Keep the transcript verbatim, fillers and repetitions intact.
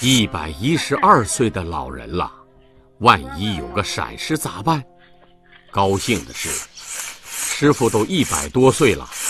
一百一十二岁的老人了，万一有个闪失咋办？高兴的是，师傅都一百多岁了，